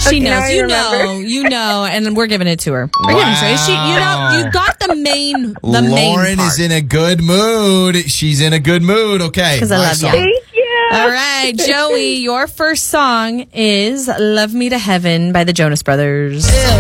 She now knows. I remember. You know, and we're giving it to her. We're giving it to her. You got the main Lauren part. is in a good mood. She's in a good mood. Okay. Because I love you. Thank you. All right, Joey, your first song is Love Me to Heaven by the Jonas Brothers.